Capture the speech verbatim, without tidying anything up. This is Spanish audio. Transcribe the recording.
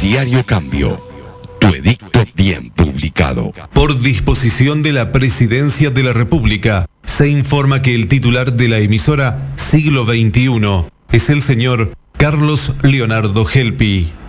Diario Cambio. Tu edicto bien publicado. Por disposición de la Presidencia de la República, se informa que el titular de la emisora Siglo veintiuno es el señor Carlos Leonardo Gelpi.